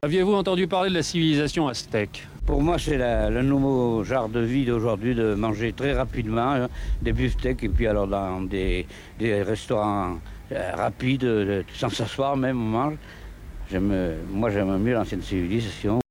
Aviez-vous entendu parler de la civilisation aztèque? Pour moi, c'est le nouveau genre de vie d'aujourd'hui, de manger très rapidement, des beefsteaks, et puis alors dans des restaurants rapides, sans s'asseoir même, on mange. Moi, j'aime mieux l'ancienne civilisation.